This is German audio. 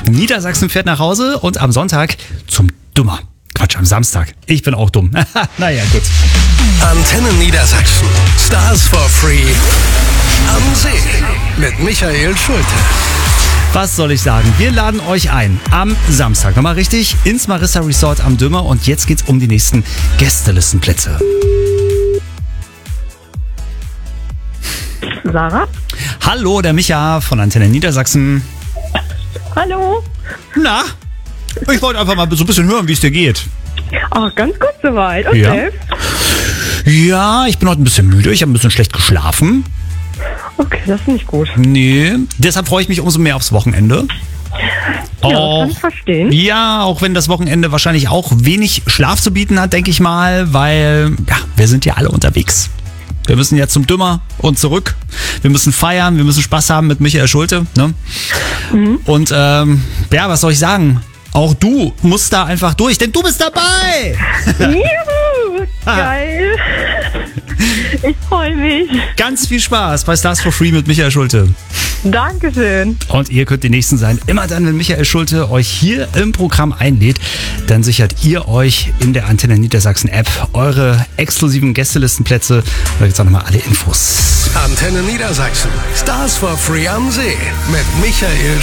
Niedersachsen fährt nach Hause und am Sonntag zum Dummer. Quatsch, am Samstag. Ich bin auch dumm. Naja, gut. Antenne Niedersachsen. Stars for Free am See mit Michael Schulte. Was soll ich sagen? Wir laden euch ein am Samstag, nochmal richtig, ins Marissa Resort am Dümmer und jetzt geht's um die nächsten Gästelistenplätze. Sarah? Hallo, der Micha von Antenne Niedersachsen. Hallo? Na? Ich wollte einfach mal so ein bisschen hören, wie es dir geht. Ach, ganz gut soweit. Und Ja. selbst? Ja, ich bin heute ein bisschen müde, ich habe ein bisschen schlecht geschlafen. Okay, das ist nicht gut. Nee, deshalb freue ich mich umso mehr aufs Wochenende. Ja, das kann ich verstehen. Ja, auch wenn das Wochenende wahrscheinlich auch wenig Schlaf zu bieten hat, denke ich mal, weil ja, wir sind ja alle unterwegs. Wir müssen jetzt zum Dümmer und zurück. Wir müssen feiern, wir müssen Spaß haben mit Michael Schulte. Ne? Und ja, was soll ich sagen? Auch du musst da einfach durch, denn du bist dabei! Juhu, geil. Ich freue mich. Ganz viel Spaß bei Stars for Free mit Michael Schulte. Dankeschön. Und ihr könnt die Nächsten sein. Immer dann, wenn Michael Schulte euch hier im Programm einlädt, dann sichert ihr euch in der Antenne Niedersachsen App eure exklusiven Gästelistenplätze. Da gibt's auch nochmal alle Infos. Antenne Niedersachsen. Stars for Free am See mit Michael